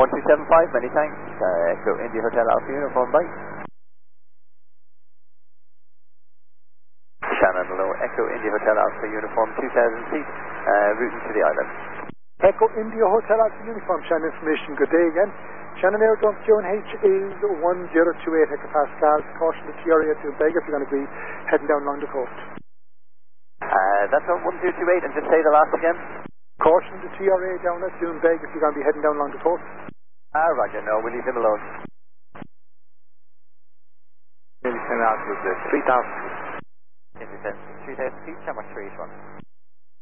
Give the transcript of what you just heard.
1275, many thanks. Echo India Hotel Alpha Uniform, bye. Shannon, hello. Echo India Hotel Alpha Uniform, 2000 feet, routing to the island. Echo India Hotel Alpha Uniform, Shannon information, good day again. Shannon Aerodrome QNH is 1028 hectopascals. Caution the TRA at Doonbeg if you're going to be heading down along the coast. That's on 1228, and just say the last again. Caution the TRA down at Doonbeg if you're going to be heading down along the coast. Roger, no, we'll leave him alone. Nearly 10 hours with 3,000. 3000 feet, Shamrock 381.